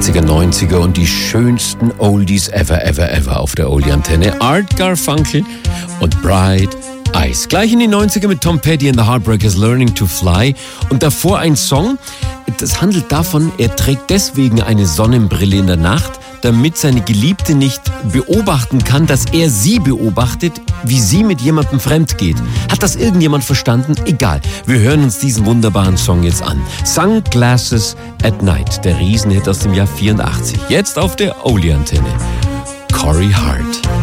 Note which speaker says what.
Speaker 1: 80er, 90er und die schönsten Oldies ever auf der Oldie-Antenne. Art Garfunkel und Bright Eyes. Gleich in die 90er mit Tom Petty and the Heartbreakers Learning to Fly. Und davor ein Song, das handelt davon, er trägt deswegen eine Sonnenbrille in der Nacht, damit seine Geliebte nicht beobachten kann, dass er sie beobachtet, wie sie mit jemandem fremd geht. Hat das irgendjemand verstanden? Egal. Wir hören uns diesen wunderbaren Song jetzt an. Sunglasses at Night, der Riesenhit aus dem Jahr 84. Jetzt auf der Oldie-Antenne. Corey Hart.